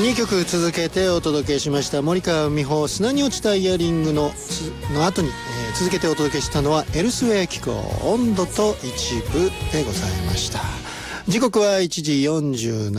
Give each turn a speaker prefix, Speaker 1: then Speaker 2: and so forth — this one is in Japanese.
Speaker 1: 2曲続けてお届けしました。森川美穂砂に落ちたイヤリングの後に、続けてお届けしたのはエルスウェア機構温度と一部でございました。時刻は1時47